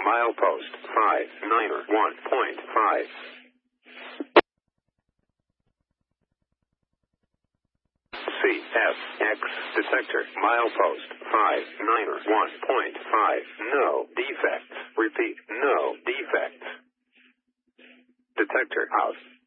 Milepost 591.5. CFX detector. Milepost 591.5. No defects. Repeat, no defects. Detector out.